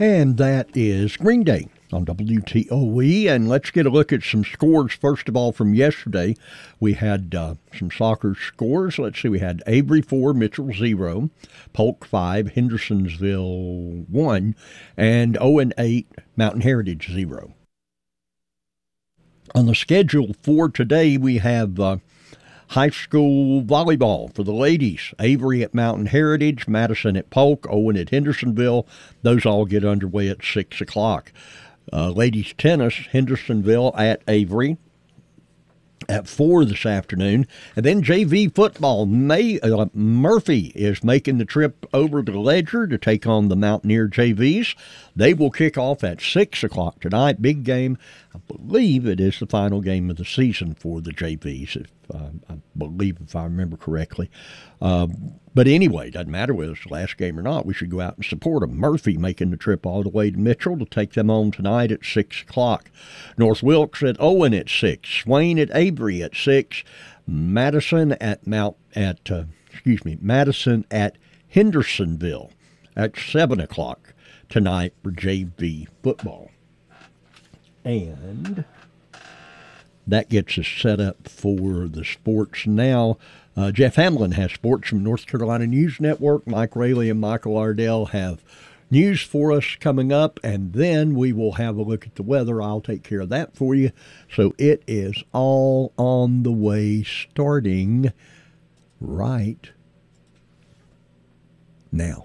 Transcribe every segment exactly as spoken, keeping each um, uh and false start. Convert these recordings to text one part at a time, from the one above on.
And that is Green Day on W T O E. And let's get a look at some scores. First of all, from yesterday, we had uh, some soccer scores. Let's see, we had Avery four, Mitchell zero, Polk five, Hendersonville one, and oh and eight, Mountain Heritage zero. On the schedule for today, we have uh, high school volleyball for the ladies. Avery at Mountain Heritage, Madison at Polk, Owen at Hendersonville. Those all get underway at six o'clock. Uh, ladies tennis, Hendersonville at Avery at four this afternoon. And then J V football, May, uh, Murphy is making the trip over to Ledger to take on the Mountaineer J Vs. They will kick off at six o'clock tonight. Big game. I believe it is the final game of the season for the J Vs, if, uh, I believe, if I remember correctly. Uh, but anyway, it doesn't matter whether it's the last game or not. We should go out and support them. Murphy making the trip all the way to Mitchell to take them on tonight at six o'clock. North Wilkes at Owen at six. Swain at Avery at six. Madison at Mount at uh, excuse me, Madison at Hendersonville at seven o'clock tonight for J V football. And that gets us set up for the sports now. Uh, Jeff Hamlin has sports from North Carolina News Network. Mike Rayleigh and Michael Ardell have news for us coming up, and then we will have a look at the weather. I'll take care of that for you. So it is all on the way, starting right now.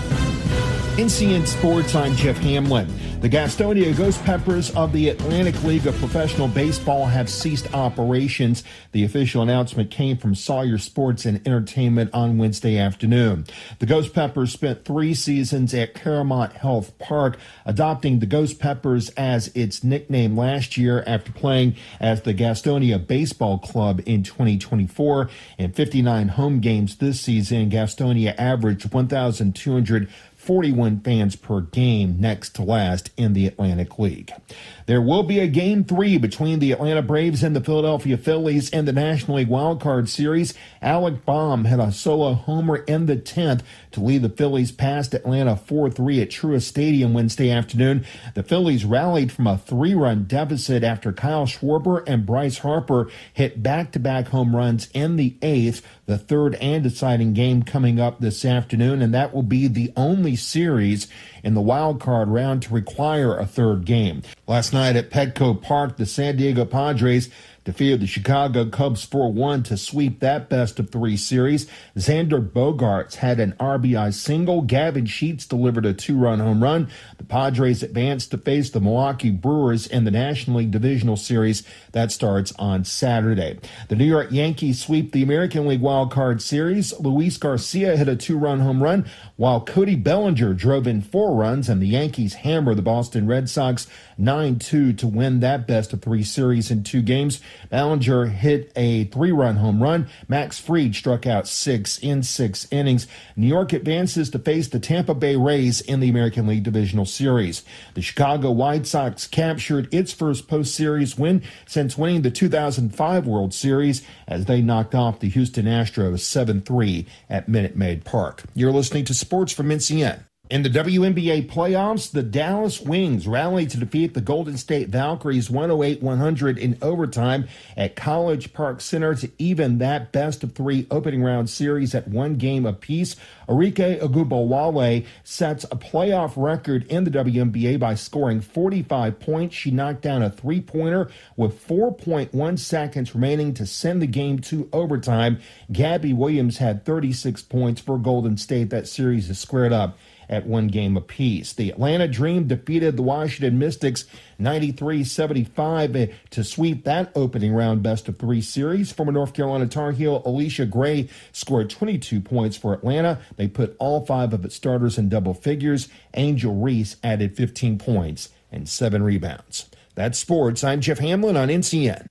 N C N Sports, I'm Jeff Hamlin. The Gastonia Ghost Peppers of the Atlantic League of Professional Baseball have ceased operations. The official announcement came from Sawyer Sports and Entertainment on Wednesday afternoon. The Ghost Peppers spent three seasons at Caramount Health Park, adopting the Ghost Peppers as its nickname last year after playing as the Gastonia Baseball Club in twenty twenty-four. In fifty-nine home games this season, Gastonia averaged one thousand two hundred forty-one fans per game, next to last in the Atlantic League. There will be a game three between the Atlanta Braves and the Philadelphia Phillies in the National League Wild Card Series. Alec Baum had a solo homer in the tenth to lead the Phillies past Atlanta four three at Truist Stadium Wednesday afternoon. The Phillies rallied from a three-run deficit after Kyle Schwarber and Bryce Harper hit back-to-back home runs in the eighth, the third and deciding game coming up this afternoon, and that will be the only series in the wild card round to require a third game. Last night at Petco Park, the San Diego Padres defeated the Chicago Cubs four one to sweep that best-of-three series. Xander Bogaerts had an R B I single. Gavin Sheets delivered a two-run home run. The Padres advanced to face the Milwaukee Brewers in the National League Divisional Series. That starts on Saturday. The New York Yankees sweep the American League Wild Card Series. Luis Garcia hit a two-run home run, while Cody Bellinger drove in four runs, and the Yankees hammer the Boston Red Sox nine two to win that best-of-three series in two games. Bellinger hit a three-run home run. Max Fried struck out six in six innings. New York advances to face the Tampa Bay Rays in the American League Divisional Series. The Chicago White Sox captured its first post-series win since winning the two thousand five World Series as they knocked off the Houston Astros seven three at Minute Maid Park. You're listening to Sports from N C N. In the W N B A playoffs, the Dallas Wings rallied to defeat the Golden State Valkyries one oh eight one hundred in overtime at College Park Center to even that best-of-three opening round series at one game apiece. Arike Ogunbowale sets a playoff record in the W N B A by scoring forty-five points. She knocked down a three-pointer with four point one seconds remaining to send the game to overtime. Gabby Williams had thirty-six points for Golden State. That series is squared up at one game apiece. The Atlanta Dream defeated the Washington Mystics ninety-three seventy-five to sweep that opening round best-of-three series. Former North Carolina Tar Heel Alicia Gray scored twenty-two points for Atlanta. They put all five of its starters in double figures. Angel Reese added fifteen points and seven rebounds. That's sports. I'm Jeff Hamlin on N C N.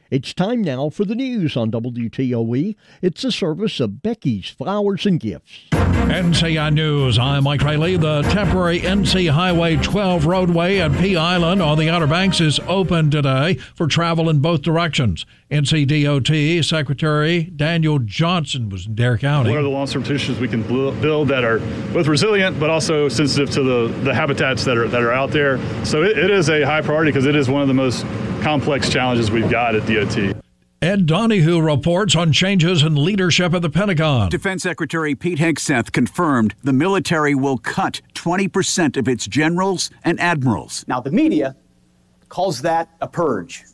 It's time now for the news on W T O E. It's a service of Becky's Flowers and Gifts. N C I News, I'm Mike Riley. The temporary N C Highway twelve roadway at Pea Island on the Outer Banks is open today for travel in both directions. N C D O T Secretary Daniel Johnson was in Dare County. What are the long-term solutions we can build that are both resilient but also sensitive to the, the habitats that are that are out there? So it, it is a high priority because it is one of the most complex challenges we've got at D O T. Ed Donahue reports on changes in leadership at the Pentagon. Defense Secretary Pete Hegseth confirmed the military will cut twenty percent of its generals and admirals. Now, the media calls that a purge.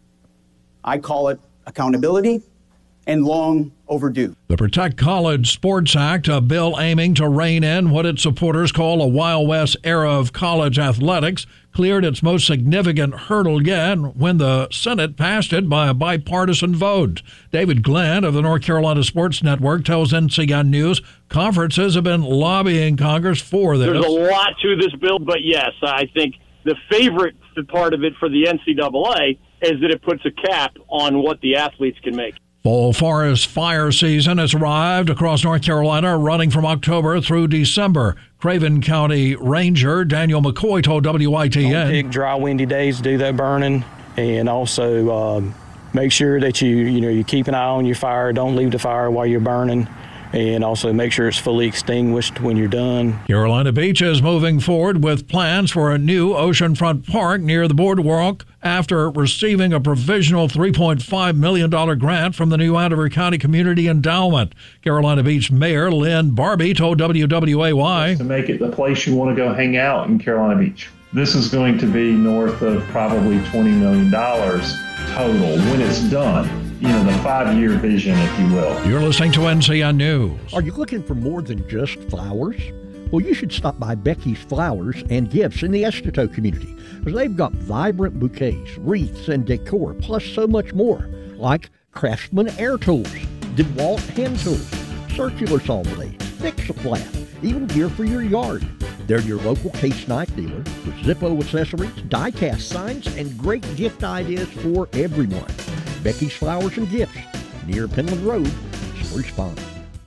I call it accountability and long overdue. The Protect College Sports Act, a bill aiming to rein in what its supporters call a Wild West era of college athletics, cleared its most significant hurdle yet when the Senate passed it by a bipartisan vote. David Glenn of the North Carolina Sports Network tells N C I News conferences have been lobbying Congress for this. There's a lot to this bill, but yes, I think the favorite part of it for the N C double A is that it puts a cap on what the athletes can make. Fall forest fire season has arrived across North Carolina, running from October through December. Craven County Ranger Daniel McCoy told W I T N. Don't pick dry, windy days to do that burning, and also um, make sure that you you know you keep an eye on your fire. Don't leave the fire while you're burning, and also make sure it's fully extinguished when you're done. Carolina Beach is moving forward with plans for a new oceanfront park near the boardwalk after receiving a provisional three point five million dollars grant from the new Hanover County Community Endowment. Carolina Beach Mayor Lynn Barbie told W W A Y. To make it the place you want to go hang out in Carolina Beach. This is going to be north of probably twenty million dollars total when it's done. You know, the five-year vision, if you will. You're listening to N C I News. Are you looking for more than just flowers? Well, you should stop by Becky's Flowers and Gifts in the Estito community, because they've got vibrant bouquets, wreaths, and decor, plus so much more, like Craftsman air tools, DeWalt hand tools, circular saw blades, Fix-A-Flat, even gear for your yard. They're your local case knife dealer with Zippo accessories, die-cast signs, and great gift ideas for everyone. Becky's Flowers and Gifts, near Penland Road, Spruce Pine.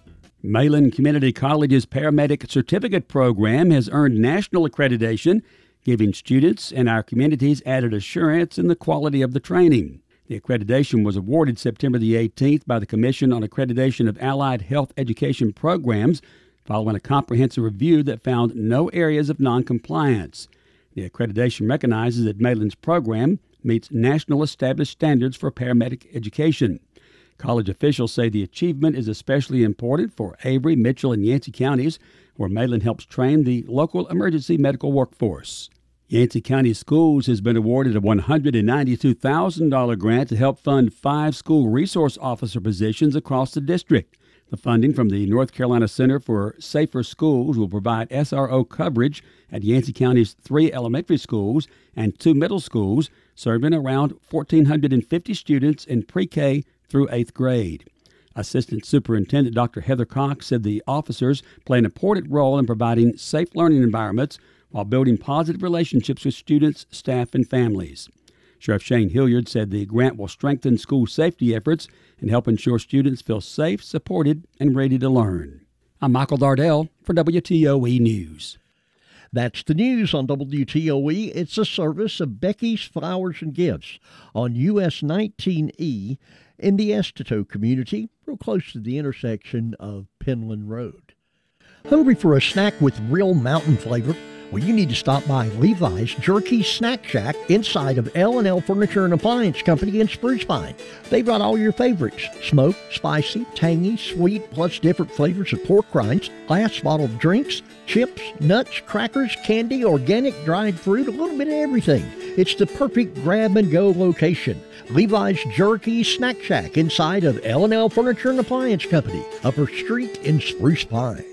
Malin Community College's Paramedic Certificate Program has earned national accreditation, giving students and our communities added assurance in the quality of the training. The accreditation was awarded September the eighteenth by the Commission on Accreditation of Allied Health Education Programs, following a comprehensive review that found no areas of noncompliance. The accreditation recognizes that Malin's program meets national established standards for paramedic education. College officials say the achievement is especially important for Avery, Mitchell, and Yancey counties, where Malin helps train the local emergency medical workforce. Yancey County Schools has been awarded a one hundred ninety-two thousand dollars grant to help fund five school resource officer positions across the district. The funding from the North Carolina Center for Safer Schools will provide S R O coverage at Yancey County's three elementary schools and two middle schools, serving around one thousand four hundred fifty students in pre-K through eighth grade. Assistant Superintendent Doctor Heather Cox said the officers play an important role in providing safe learning environments while building positive relationships with students, staff, and families. Sheriff Shane Hilliard said the grant will strengthen school safety efforts and help ensure students feel safe, supported, and ready to learn. I'm Michael Dardell for W T O E News. That's the news on W T O E. It's a service of Becky's Flowers and Gifts on U S nineteen E in the Estito community, real close to the intersection of Penland Road. Hungry for a snack with real mountain flavor? Well, you need to stop by Levi's Jerky Snack Shack inside of L and L Furniture and Appliance Company in Spruce Pine. They've got all your favorites: smoked, spicy, tangy, sweet, plus different flavors of pork rinds, glass bottled drinks, chips, nuts, crackers, candy, organic dried fruit, a little bit of everything. It's the perfect grab-and-go location. Levi's Jerky Snack Shack inside of L and L Furniture and Appliance Company, Upper Street in Spruce Pine.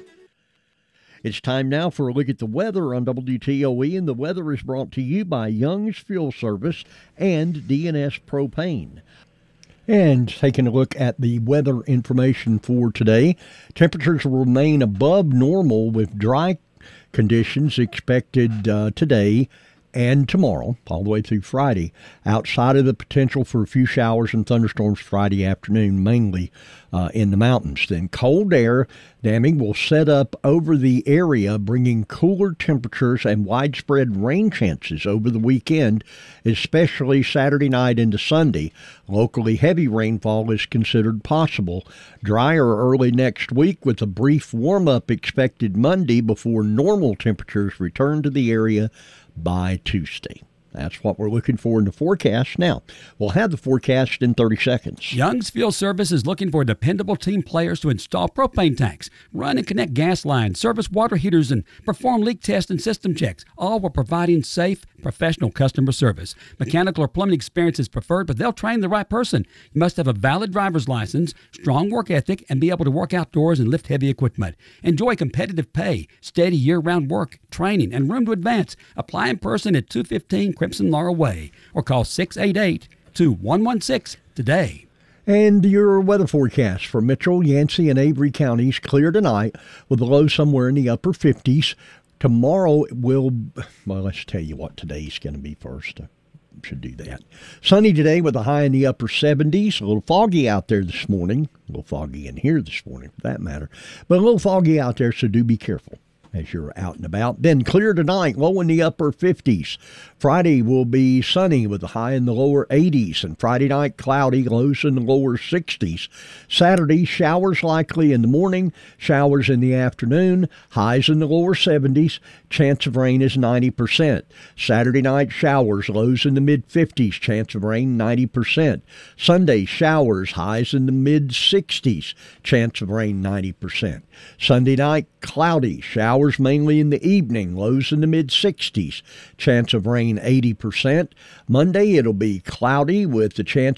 It's time now for a look at the weather on W T O E, and the weather is brought to you by Young's Fuel Service and D N S Propane. And taking a look at the weather information for today, temperatures will remain above normal with dry conditions expected uh, today and tomorrow, all the way through Friday, outside of the potential for a few showers and thunderstorms Friday afternoon, mainly uh, in the mountains. Then cold air damming will set up over the area, bringing cooler temperatures and widespread rain chances over the weekend, especially Saturday night into Sunday. Locally heavy rainfall is considered possible. Drier early next week with a brief warm-up expected Monday before normal temperatures return to the area by Tuesday. That's what we're looking for in the forecast. Now, we'll have the forecast in thirty seconds. Young's Fuel Service is looking for dependable team players to install propane tanks, run and connect gas lines, service water heaters, and perform leak tests and system checks, all while providing safe, professional customer service. Mechanical or plumbing experience is preferred, but they'll train the right person. You must have a valid driver's license, strong work ethic, and be able to work outdoors and lift heavy equipment. Enjoy competitive pay, steady year-round work, training, and room to advance. Apply in person at two fifteen Crimson Laurel Way or call six eight eight, two one one six today. And your weather forecast for Mitchell, Yancey, and Avery counties clear tonight with a low somewhere in the upper fifties. Tomorrow will, well, let's tell you what today's going to be first. Should do that. Sunny today with a high in the upper seventies. A little foggy out there this morning. A little foggy in here this morning, for that matter. But a little foggy out there, so do be careful as you're out and about. Then clear tonight, low in the upper fifties. Friday will be sunny with a high in the lower eighties, and Friday night cloudy, lows in the lower sixties. Saturday, showers likely in the morning, showers in the afternoon, highs in the lower seventies, chance of rain is ninety percent. Saturday night showers, lows in the mid-fifties, chance of rain ninety percent. Sunday, showers, highs in the mid-sixties, chance of rain ninety percent. Sunday night, cloudy, showers mainly in the evening, lows in the mid-sixties, chance of rain eighty percent. Monday, it'll be cloudy with the chance